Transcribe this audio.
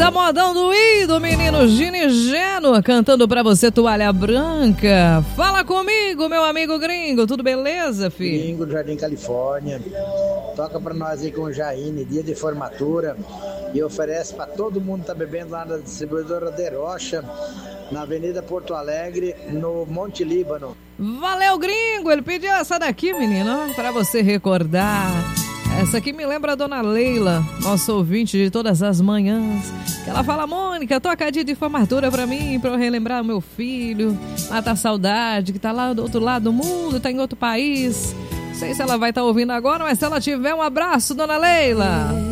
Banda Modão do Ido, menino Gini Geno, cantando pra você Toalha Branca. Fala comigo, meu amigo gringo, tudo beleza, filho? Gringo do Jardim Califórnia. Toca pra nós aí com o Jaine, dia de formatura. E oferece pra todo mundo que tá bebendo lá na distribuidora De Rocha, na Avenida Porto Alegre, no Monte Líbano. Valeu, gringo, ele pediu essa daqui, menino, pra você recordar. Essa aqui me lembra a dona Leila, nossa ouvinte de todas as manhãs, que ela fala: Mônica, toca a dia de formatura pra mim, pra eu relembrar o meu filho, matar a saudade, que tá lá do outro lado do mundo, tá em outro país. Não sei se ela vai estar ouvindo agora, mas se ela tiver, um abraço, dona Leila.